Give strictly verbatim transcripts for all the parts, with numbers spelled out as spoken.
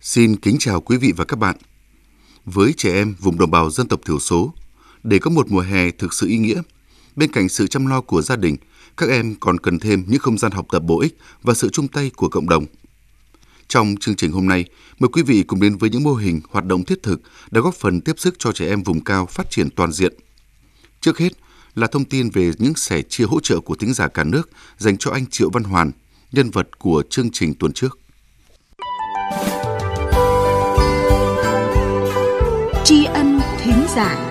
Xin kính chào quý vị và các bạn. Với trẻ em vùng đồng bào dân tộc thiểu số, để có một mùa hè thực sự ý nghĩa, bên cạnh sự chăm lo của gia đình, các em còn cần thêm những không gian học tập bổ ích và sự chung tay của cộng đồng. Trong chương trình hôm nay, mời quý vị cùng đến với những mô hình hoạt động thiết thực đã góp phần tiếp sức cho trẻ em vùng cao phát triển toàn diện. Trước hết là thông tin về những sẻ chia hỗ trợ của thính giả cả nước dành cho anh Triệu Văn Hoàn, nhân vật của chương trình tuần trước. Tri ân thính giả.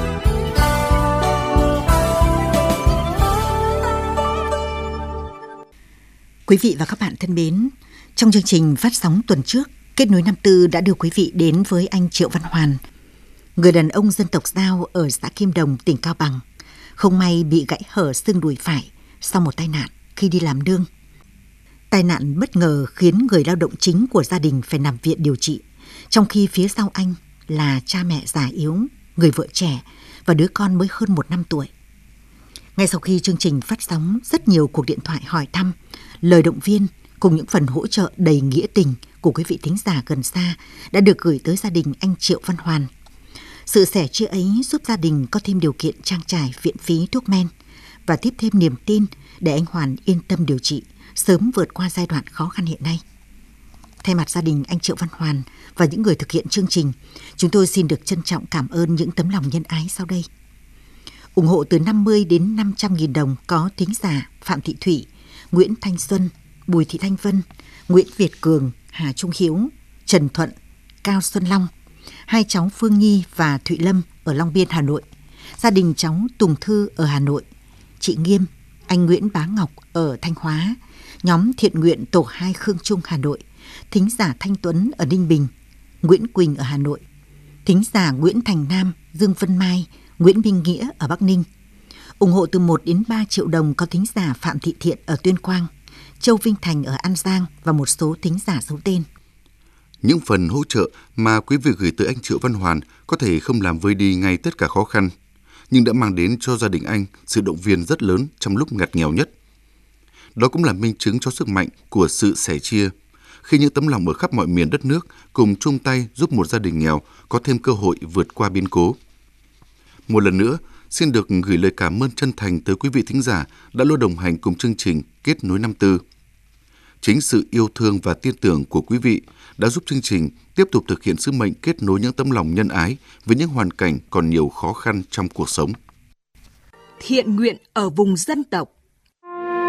Quý vị và các bạn thân mến, trong chương trình phát sóng tuần trước, Kết nối năm tư đã đưa quý vị đến với anh Triệu Văn Hoàn, người đàn ông dân tộc Dao ở xã Kim Đồng, tỉnh Cao Bằng, không may bị gãy hở xương đùi phải sau một tai nạn khi đi làm nương. Tai nạn bất ngờ khiến người lao động chính của gia đình phải nằm viện điều trị, trong khi phía sau anh là cha mẹ già yếu, người vợ trẻ và đứa con mới hơn một năm tuổi. Ngay sau khi chương trình phát sóng, rất nhiều cuộc điện thoại hỏi thăm, lời động viên cùng những phần hỗ trợ đầy nghĩa tình của quý vị thính giả gần xa đã được gửi tới gia đình anh Triệu Văn Hoàn. Sự sẻ chia ấy giúp gia đình có thêm điều kiện trang trải viện phí thuốc men và tiếp thêm niềm tin để anh Hoàn yên tâm điều trị, sớm vượt qua giai đoạn khó khăn hiện nay. Thay mặt gia đình anh Triệu Văn Hoàn và những người thực hiện chương trình, chúng tôi xin được trân trọng cảm ơn những tấm lòng nhân ái sau đây. Ủng hộ từ năm mươi đến năm trăm nghìn đồng có thính giả Phạm Thị Thủy, Nguyễn Thanh Xuân, Bùi Thị Thanh Vân, Nguyễn Việt Cường, Hà Trung Hiếu, Trần Thuận, Cao Xuân Long, hai cháu Phương Nhi và Thụy Lâm ở Long Biên, Hà Nội, gia đình cháu Tùng Thư ở Hà Nội, chị Nghiêm, anh Nguyễn Bá Ngọc ở Thanh Hóa, nhóm thiện nguyện tổ hai Khương Trung, Hà Nội, thính giả Thanh Tuấn ở Ninh Bình, Nguyễn Quỳnh ở Hà Nội, thính giả Nguyễn Thành Nam, Dương Vân Mai, Nguyễn Minh Nghĩa ở Bắc Ninh. Ủng hộ từ một đến ba triệu đồng có thính giả Phạm Thị Thiện ở Tuyên Quang, Châu Vinh Thành ở An Giang và một số thính giả giấu tên. Những phần hỗ trợ mà quý vị gửi tới anh Triệu Văn Hoàn có thể không làm vơi đi ngay tất cả khó khăn, nhưng đã mang đến cho gia đình anh sự động viên rất lớn trong lúc ngặt nghèo nhất. Đó cũng là minh chứng cho sức mạnh của sự sẻ chia, khi những tấm lòng ở khắp mọi miền đất nước cùng chung tay giúp một gia đình nghèo có thêm cơ hội vượt qua biến cố. Một lần nữa, xin được gửi lời cảm ơn chân thành tới quý vị thính giả đã luôn đồng hành cùng chương trình Kết nối năm tư. Chính sự yêu thương và tin tưởng của quý vị đã giúp chương trình tiếp tục thực hiện sứ mệnh kết nối những tấm lòng nhân ái với những hoàn cảnh còn nhiều khó khăn trong cuộc sống. Thiện nguyện ở vùng dân tộc.